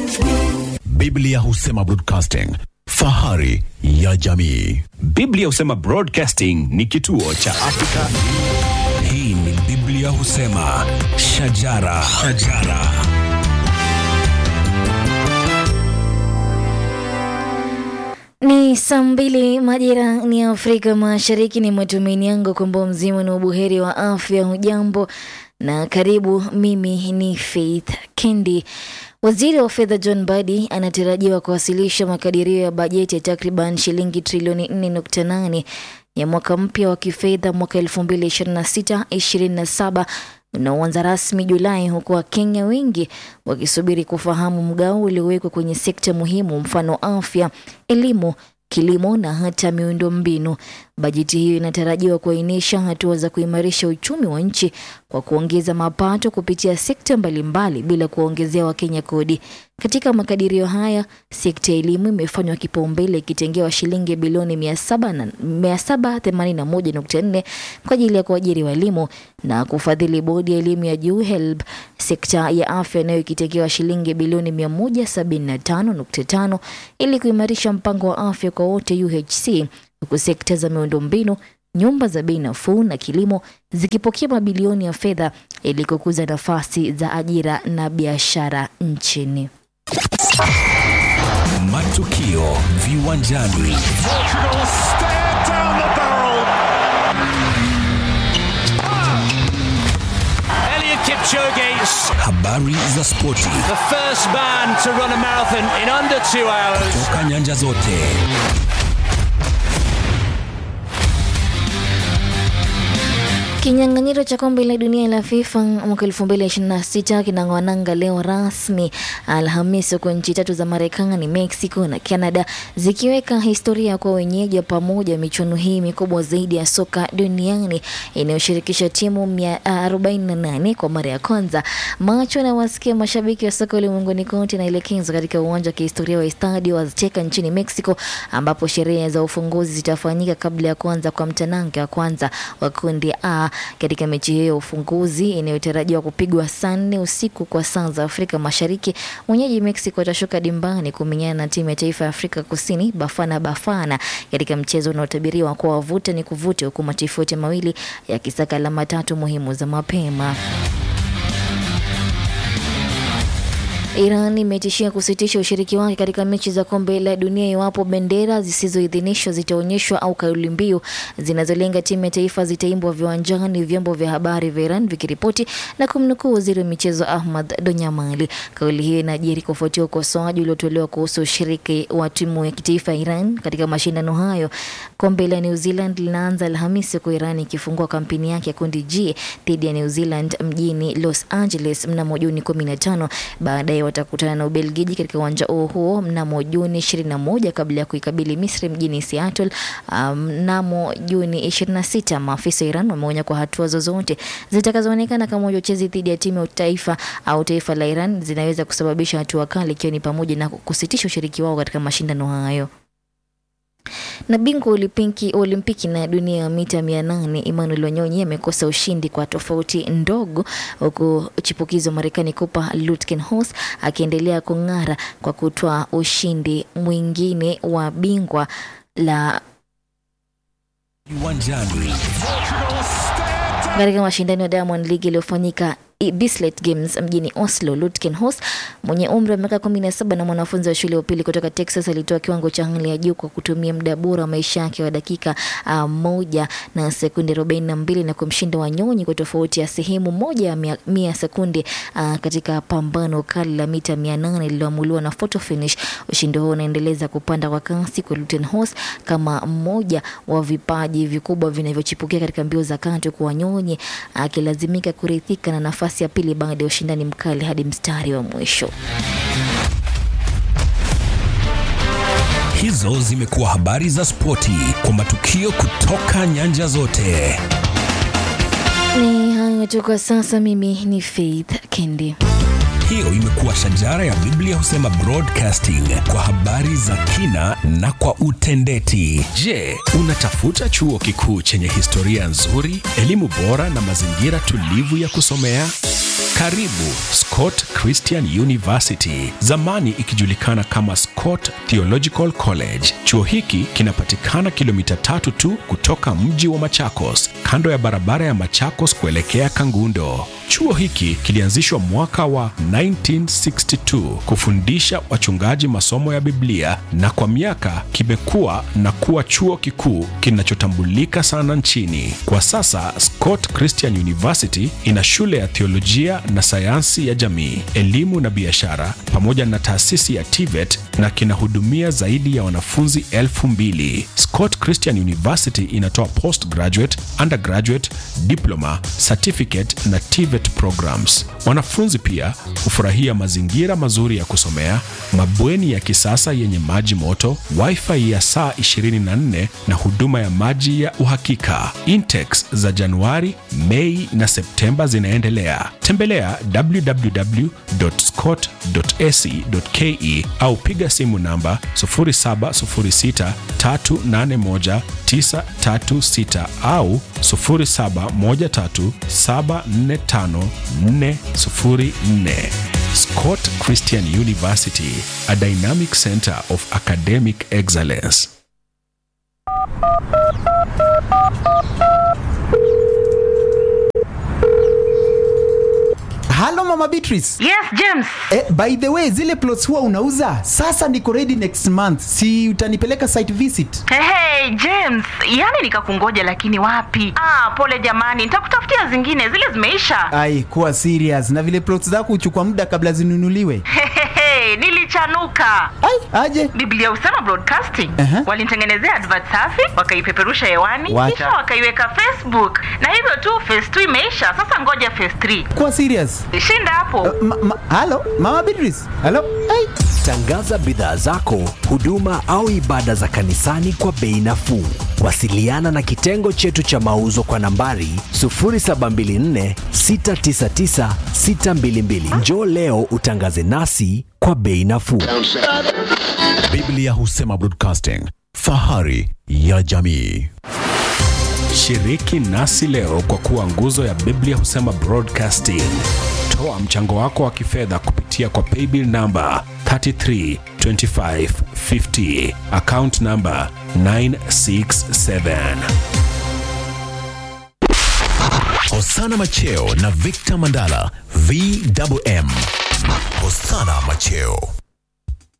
Biblia husema broadcasting, fahari ya jamii. Biblia husema Broadcasting ni kituo cha Afrika. Hii ni Biblia husema shajara. Ni saa 2 majira ni Afrika Mashariki. Ni matumaini yangu kwamba mzima na ubuheri wa afya. Hujambo na karibu. Mimi ni Faith Kendi. Waziri wa fedha John Mbadi anatarajiwa kuwasilisha makadirio ya bajeti ya takriban shilingi trilioni 4.8 ya mwaka mpya wa kifedha mwaka 2026-27 unaoanza rasmi Julai, huku Wakenya wengi wakisubiri kufahamu mgao uliowekwa kwenye sekta muhimu, mfano afya, elimu, kilimo na hata miundombinu. Bajeti hiyo inatarajiwa kuainisha hatua za kuimarisha uchumi wa nchi kwa kuongeza mapato kupitia sekta mbalimbali bila kuongezea Wakenya kodi. Katika makadirio haya, sekta ya elimu imefanywa kipaumbele ikitengewa shilingi bilioni 781.4 kwa ajili ya kuajiri walimu na kufadhili bodi ya elimu ya juu HELB. Sekta ya afya nayo ikitengewa shilingi bilioni 175.5 ili kuimarisha mpango wa afya kwa wote UHC, huku sekta za miundombinu, nyumba za bei nafuu na kilimo zikipokea mabilioni ya fedha ili kukuza nafasi za ajira na biashara nchini. Matukio viwanjani. Kipchoge. Habari za spoti. The first man to run a marathon in under 2 hours. Toka nyanja zote. Kinyang'anyiro cha kombe la dunia la FIFA mwaka 2026 kinang'oananga leo rasmi Alhamisi kwa nchi tatu za Marekani, Mexico na Canada zikiweka historia kwa wenyeji pamoja. Michuano hii mikubwa zaidi ya soka duniani inayoshirikisha timu 48 kwa mara ya kwanza. Macho na wasikia mashabiki wa soka ulimwenguni kote naelekezwa katika uwanja wa kihistoria wa Estadio Azteca nchini Mexico, ambapo sherehe za ufunguzi zitafanyika kabla ya kuanza kwa mtanange wa kwanza wa kundi A. Katika mechi hiyo ya ufunguzi inayotarajiwa kupigwa saa 4 usiku kwa saa za Afrika Mashariki, mwenyeji Mexico atashuka dimbani kumenyana na timu ya taifa ya Afrika Kusini Bafana katika mchezo unaotabiriwa kwa wavuta ni kuvute, huku mataifa yote mawili yakisaka alama 3 muhimu za mapema. Iran imetishia kusitisha ushiriki wake katika mechi za kombe la dunia iwapo bendera zisizoidhinishwa zitaonyeshwa au kauli mbiu zinazolenga timu ya taifa zitaimbwa viwanjani, vyombo vya habari vya Iran vikiripoti na kumnukuu waziri wa michezo Ahmad Donyamali. Kauli hiyo inajiri kufuatia ukosoaji uliotolewa kuhusu ushiriki wa timu ya kitaifa ya Iran katika mashindano hayo. Kombe la New Zealand linaanza Alhamisi kwa Iran ikifungua kampeni yake ya kundi G dhidi ya New Zealand mjini Los Angeles mnamo Juni 15. Baadaye watakutana na Ubelgiji katika uwanja huo mnamo Juni 21 kabla ya kuikabili Misri mjini Seattle mnamo Juni 26. Maafisa wa Iran wameonya kwa hatua zozote zitakazoonekana kama uchochezi dhidi ya timu ya taifa au taifa la Iran zinaweza kusababisha hatua kali, ikiwa ni pamoja na kusitisha ushiriki wao katika mashindano hayo. Na bingwa Olimpiki na dunia ya mita 800 Emmanuel Wanyonyi amekosa ushindi kwa tofauti ndogo, huku chipukizo Marekani Cooper Lutkenhorst akiendelea kung'ara kwa kutoa ushindi mwingine wa bingwa la viwanjani. Katika mashindano ya Diamond League iliyofanyika Bislett Games mjini Oslo, Lutkenhorst mwenye umri wa miaka 17 na mwanafunzi wa shule ya upili kutoka Texas alitoa kiwango cha hali ya juu kwa kutumia muda bora wa maisha yake wa dakika 1 na sekunde 42 na kumshinda Wanyonyi kwa tofauti ya sehemu 1 sekunde katika pambano kali la mita 800 lililoamuliwa na photo finish. Ushindi huo unaendeleza kupanda kwa kasi kwa Lutkenhorst kama mmoja wa vipaji vikubwa vinavyochipukia katika mbio za kati, kwa Wanyonyi akilazimika kurithika na nafasi ya pili baada ya ushindani mkali hadi mstari wa mwisho. Hizo zimekuwa habari za spoti kwa matukio kutoka nyanja zote. Ni hayo tu kwa sasa. Mimi ni Faith Kendi. Hiyo imekuwa shajara ya Biblia husema Broadcasting, kwa habari za kina na kwa utendeti. Je, unatafuta chuo kikuu chenye historia nzuri, elimu bora na mazingira tulivu ya kusomea? Karibu Scott Christian University, zamani ikijulikana kama Scott Theological College. Chuo hiki kinapatikana kilomita 3 tu kutoka mji wa Machakos, kando ya barabara ya Machakos kuelekea Kangundo. Chuo hiki kilianzishwa mwaka wa 1962 kufundisha wachungaji masomo ya Biblia, na kwa miaka kimekuwa na kuwa chuo kikuu kinachotambulika sana nchini. Kwa sasa Scott Christian University ina shule ya theolojia na sayansi ya jamii, elimu na biashara, pamoja na taasisi ya TVET, na kinahudumia zaidi ya wanafunzi 2,000. Scott Christian University inatoa postgraduate, undergraduate, diploma, certificate na TVET programs. Wanafunzi pia hufurahia mazingira mazuri ya kusomea, mabweni ya kisasa yenye maji moto, wifi ya saa 24 na huduma ya maji ya uhakika. Intakes za Januari, Mei na Septemba zinaendelea. Tembelea www.scott.ac.ke au piga simu namba 0706381936 au 0713745404. Scott Christian University, a dynamic center of academic excellence. Hello Mama Beatrice. Yes, James. By the way, zile plots huwa unauza? Sasa niko ready next month. Si utanipeleka site visit? Hey, James, yani nikakungoja lakini wapi? Pole jamani, nitakutafutia zingine, zile zimeisha. Ai, kuwa serious. Na vile plots zako huchukua muda kabla zinunuliwe. Nilichanuka. Ai, aje? Biblia Husema Broadcasting. Walinitengenezea advert safi, wakaipeperusha hewani, kisha wakaiweka Facebook. Na hivyo tu phase 2 imeisha, sasa ngoja phase 3. Kuwa serious. Shinda hapo. Hello, Mama Beatrice. Hello. Ai. Tangaza bidhaa zako, huduma au ibada za kanisani kwa bei nafuu. Wasiliana na kitengo chetu cha mauzo kwa nambari 0724699622. Njoo leo utangaze nasi kwa bei nafuu. Biblia Husema Broadcasting, fahari ya jamii. Shiriki nasi leo kwa kuwa nguzo ya Biblia Husema Broadcasting. Toa mchango wako wa kifedha kupitia kwa paybill number 332550, account number 967. Hosana Macheo na Victor Mandala, VMM. Hosana Macheo.